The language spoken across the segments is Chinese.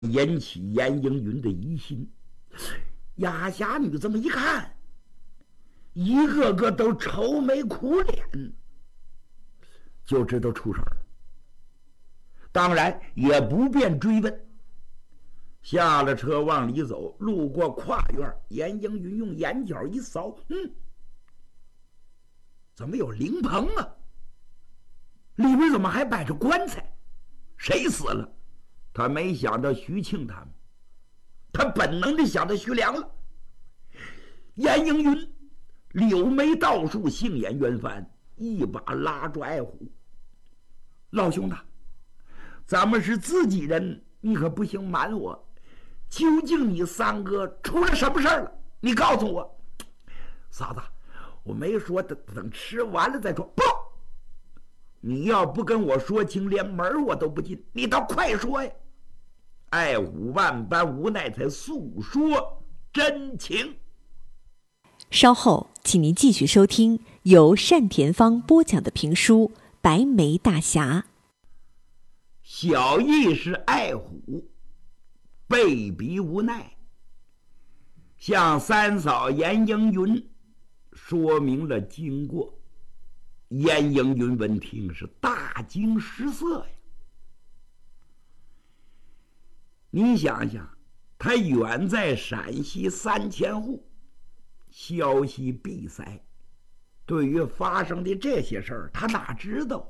引起严应云的疑心。雅侠女这么一看，一个个都愁眉苦脸，就知道出事了。当然也不便追问，下了车往里走，路过跨院，严应云用眼角一扫，怎么有灵棚啊？里边怎么还摆着棺材？谁死了？他没想到徐庆他们，他本能地想到徐良了。严应云柳眉倒竖，杏眼圆翻，一把拉住爱虎：“老兄的，咱们是自己人，你可不行瞒我。究竟你三哥出了什么事了？你告诉我。”嫂子，我没说，等吃完了再说。不，你要不跟我说清，连门我都不进。你倒快说呀！爱虎万般无奈，才诉说真情。 稍后，请您继续收听由单田芳播讲的评书《白眉大侠》。 小义是爱虎，被逼无奈，向三嫂严应云说明了经过。严应云闻听是大惊失色呀。你想想，他远在陕西3000户，消息闭塞，对于发生的这些事儿，他哪知道？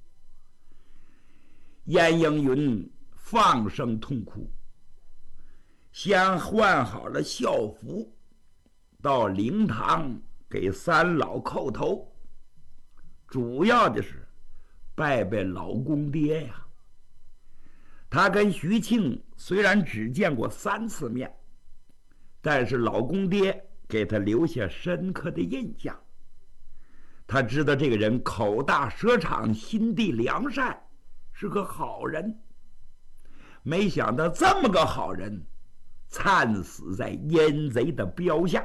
严应云放声痛哭，先换好了校服，到灵堂给三老叩头，主要的是拜拜老公爹呀。他跟徐庆虽然只见过3次面，但是老公爹给他留下深刻的印象。他知道这个人口大舌长，心地良善，是个好人。没想到这么个好人惨死在阴贼的镖下。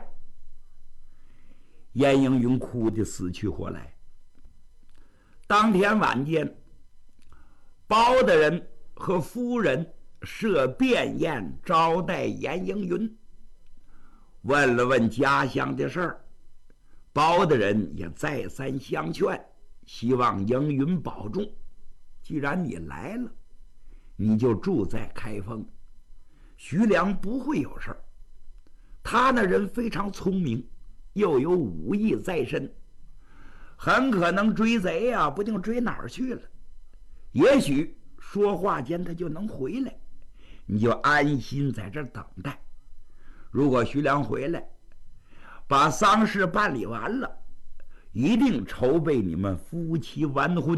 严应云哭得死去活来。当天晚间，包大人和夫人设便宴招待严应云，问了问家乡的事儿，包大人也再三相劝，希望应云保重。既然你来了，你就住在开封，徐良不会有事儿。他那人非常聪明，又有武艺在身，很可能追贼啊，不定追哪儿去了。也许说话间他就能回来，你就安心在这儿等待。如果徐良回来，把丧事办理完了，一定筹备你们夫妻完婚。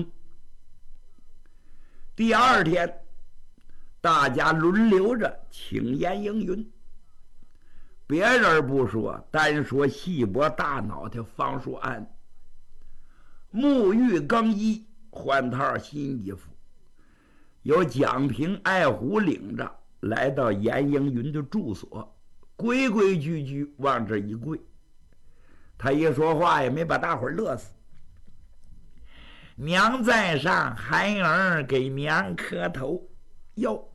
第二天，大家轮流着请严应云。别人不说，单说细脖大脑袋方淑安，沐浴更衣，换套新衣服，由蒋平、爱虎领着来到严应云的住所，规规矩矩往这一跪。他一说话也没把大伙儿乐死。娘在上，孩儿给娘磕头。哟，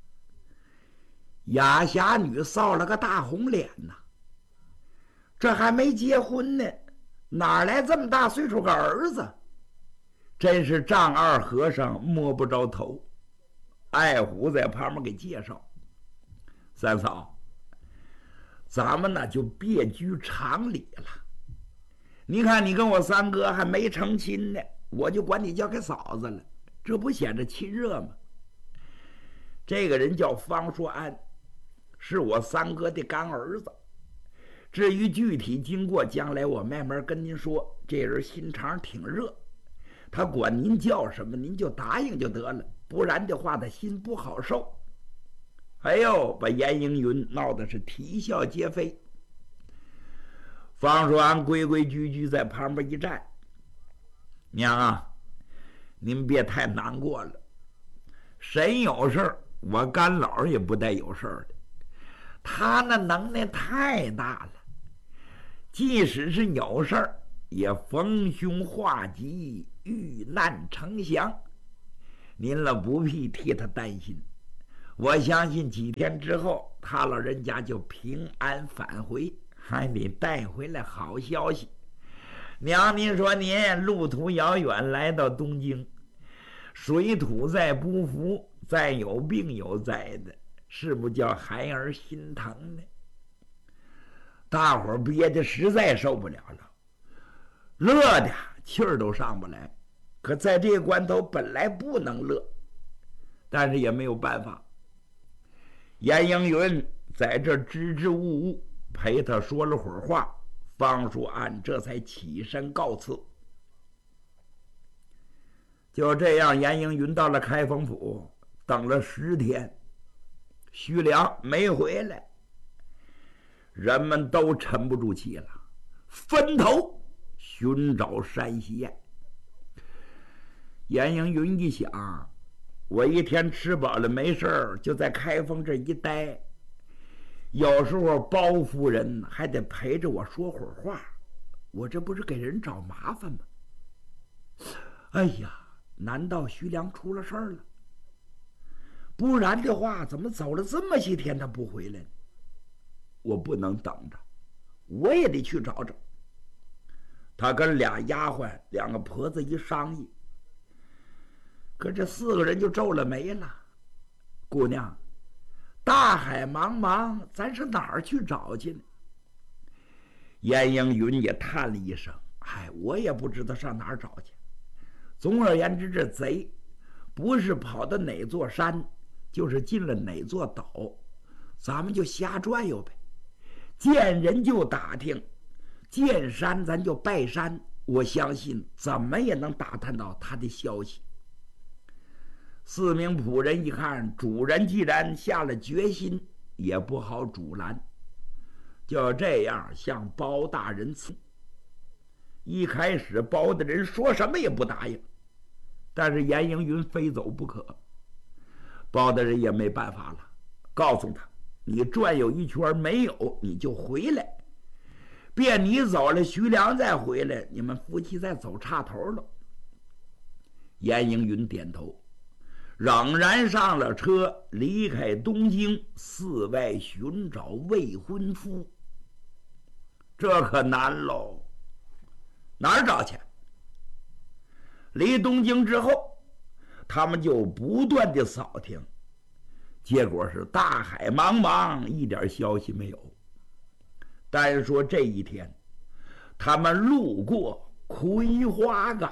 雅侠女臊了个大红脸呐，这还没结婚呢，哪来这么大岁数个儿子？真是丈二和尚摸不着头。爱虎在旁边给介绍：“三嫂，咱们呢就别拘常理了。你看你跟我三哥还没成亲呢，我就管你叫给嫂子了，这不显着亲热吗？这个人叫方硕安，是我三哥的干儿子。至于具体经过，将来我慢慢跟您说。这人心肠挺热，他管您叫什么，您就答应就得了，不然的话他心不好受。”哎呦，把严应云闹得是啼笑皆非。方硕安规规矩矩在旁边一站：“娘啊，您别太难过了，谁有事儿，我干老也不带有事儿的。他那能耐太大了，即使是有事儿，也逢凶化吉，遇难成祥。您了不必替他担心， 我相信几天之后，他老人家就平安返回，还得带回来好消息。娘，您说您路途遥远来到东京，水土再不服，再有病有灾的，是不叫孩儿心疼呢？大伙儿憋得实在受不了了，乐的气儿都上不来。可在这个关头本来不能乐，但是也没有办法。严应云在这支支吾吾陪他说了会儿话，方叔安这才起身告辞。就这样，严应云到了开封府，等了10天，徐良没回来，人们都沉不住气了，分头寻找山西宴。严应云一想，我一天吃饱了没事儿，就在开封这一待，有时候包夫人还得陪着我说会儿话，我这不是给人找麻烦吗？哎呀，难道徐良出了事儿了？不然的话，怎么走了这么些天他不回来呢？我不能等着，我也得去找找。他跟俩丫鬟、2个婆子一商议，可这4个人就皱了眉了。姑娘，大海茫茫，咱是哪儿去找去呢？严应云也叹了一声，哎，我也不知道上哪儿找去。总而言之，这贼不是跑到哪座山，就是进了哪座岛，咱们就瞎转悠呗。见人就打听，见山咱就拜山，我相信怎么也能打探到他的消息。4名仆人一看，主人既然下了决心，也不好阻拦，就这样向包大人辞。一开始包大人说什么也不答应，但是严应云非走不可，包大人也没办法了，告诉他，你转悠一圈没有，你就回来，别你走了，徐良再回来，你们夫妻再走岔头了。严应云点头，仍然上了车，离开东京，四外寻找未婚夫。这可难喽，哪儿找去？离东京之后，他们就不断的扫听，结果是大海茫茫，一点消息没有。但是说这一天，他们路过葵花岗，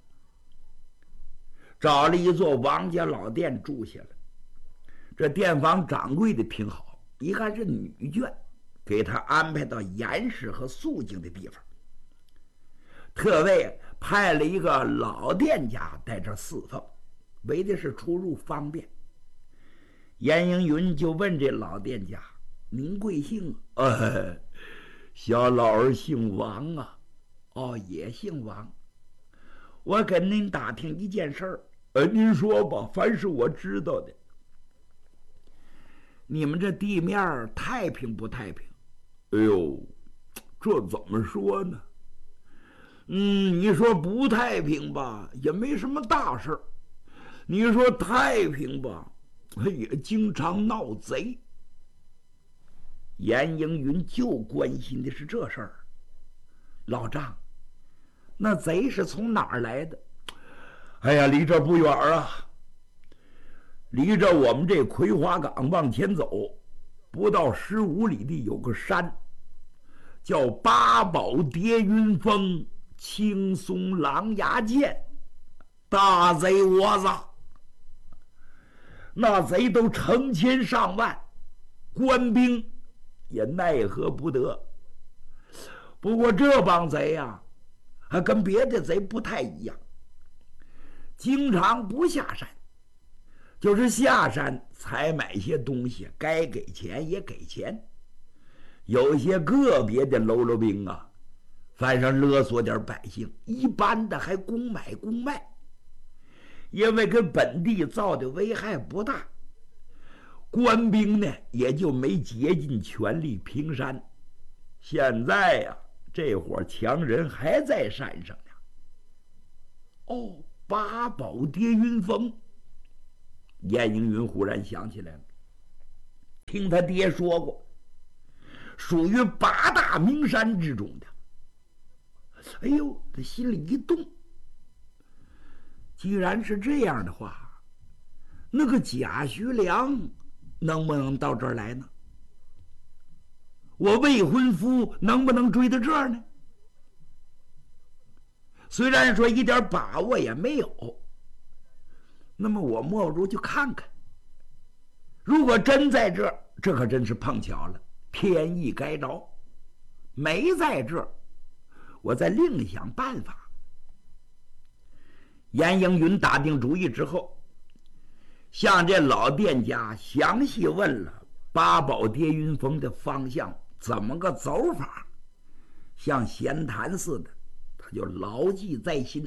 找了一座王家老店住下了。这店房掌柜的挺好，一看是女眷，给他安排到严实和肃静的地方，特为派了一个老店家在这侍奉，为的是出入方便。严应云就问这老店家，您贵姓？小老儿姓王啊。哦，也姓王。我跟您打听一件事儿，您说吧，凡是我知道的。你们这地面太平不太平？哎呦，这怎么说呢？你说不太平吧，也没什么大事儿；你说太平吧，也经常闹贼。严应云就关心的是这事儿。老丈，那贼是从哪儿来的？哎呀，离这不远啊，离着我们这葵花岗往前走，不到15里地有个山，叫八宝叠云峰青松狼牙涧，大贼窝子，那贼都成千上万，官兵也奈何不得。不过这帮贼呀，还跟别的贼不太一样，经常不下山，就是下山采买些东西，该给钱也给钱。有些个别的喽啰兵啊，反正勒索点百姓，一般的还公买公卖，因为跟本地造的危害不大。官兵呢，也就没竭尽全力平山。现在呀，这伙强人还在山上呢。哦，八宝叠云峰。严应云忽然想起来了， 听他爹说过，属于8大名山之中的。哎呦，他心里一动，既然是这样的话，那个贾徐良能不能到这儿来呢？我未婚夫能不能追到这儿呢？虽然说一点把握也没有，那么我莫不如去看看。如果真在这儿，这可真是碰巧了，天意该着；没在这儿，我再另想办法。严应云打定主意之后，向这老店家详细问了八宝叠云峰的方向怎么个走法，像闲谈似的，他就牢记在心。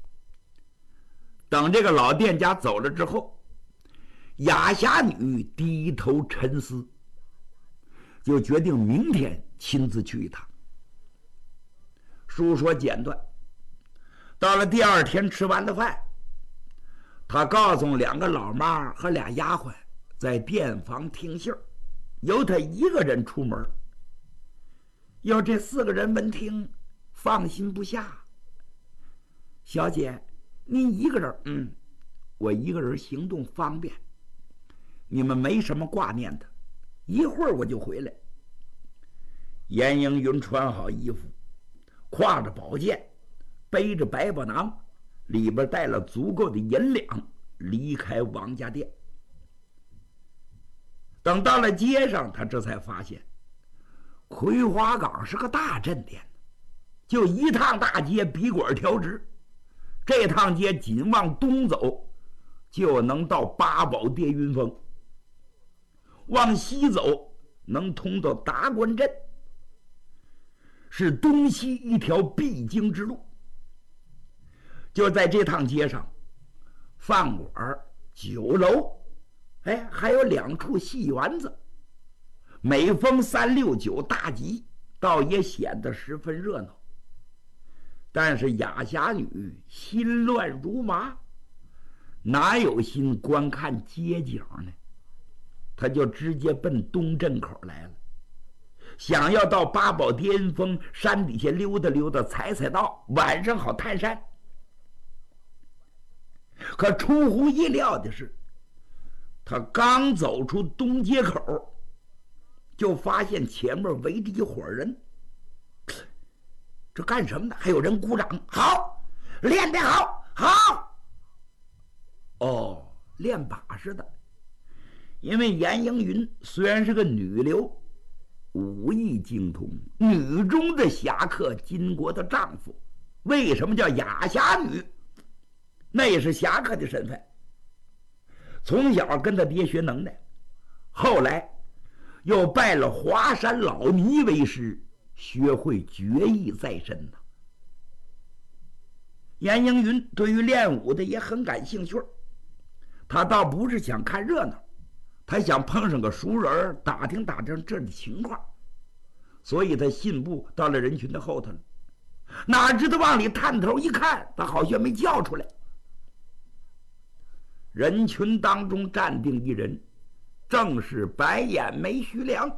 等这个老店家走了之后，雅侠女低头沉思，就决定明天亲自去一趟。书说简短，到了第2天吃完了饭，他告诉2个老妈和俩丫鬟在店房听信儿，由他一个人出门。要这4个人闻听，放心不下。小姐，您一个人，我一个人行动方便，你们没什么挂念的，一会儿我就回来。严应云穿好衣服，挎着宝剑，背着百宝囊，里边带了足够的银两，离开王家店。等到了街上，他这才发现葵花岗是个大镇店，就一趟大街笔管调直，这趟街紧往东走就能到八宝叠云峰，往西走能通到达官镇，是东西一条必经之路。就在这趟街上，饭馆、酒楼，还有2处戏园子，每逢3、6、9大集，倒也显得十分热闹。但是雅侠女心乱如麻，哪有心观看街景呢？他就直接奔东镇口来了，想要到八宝叠云峰山底下溜达溜达，踩踩道，晚上好探山。可出乎意料的是，他刚走出东街口，就发现前面围着一伙人。这干什么呢？还有人鼓掌，好，练得好，好。哦，练把式的。因为严应云虽然是个女流，武艺精通，女中的侠客，金国的丈夫。为什么叫雅侠女？那也是侠客的身份。从小跟他爹学能耐，后来又拜了华山老尼为师，学会绝艺在身呢。严应云对于练武的也很感兴趣，他倒不是想看热闹，他想碰上个熟人，打听打听这的情况。所以他信步到了人群的后头了，哪知道往里探头一看，他好像没叫出来。人群当中站定一人，正是白眼眉徐良。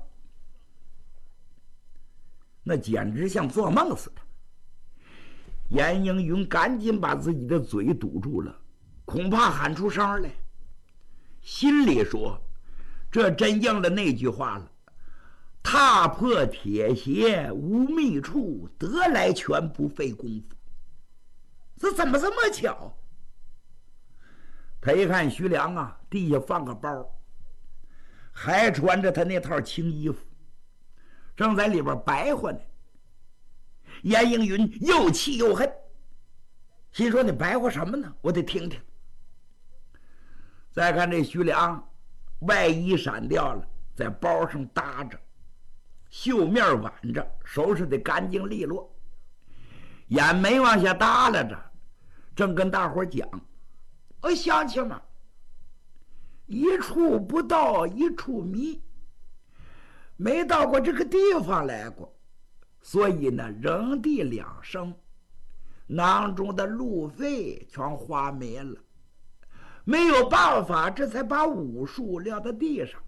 那简直像做梦似的。严应云赶紧把自己的嘴堵住了，恐怕喊出声来。心里说，这真应了那句话了，踏破铁鞋无觅处，得来全不费功夫。这怎么这么巧？他一看徐良啊，地下放个包，还穿着他那套青衣服，正在里边白活呢。严应云又气又恨，心说你白活什么呢？我得听听。再看这徐良，外衣闪掉了，在包上搭着，袖面挽着，收拾得干净利落，眼眉往下耷拉着，正跟大伙讲：乡亲们，一处不到一处迷，没到过这个地方来过，所以呢，人地两生，囊中的路费全花没了，没有办法，这才把武术撂到地上。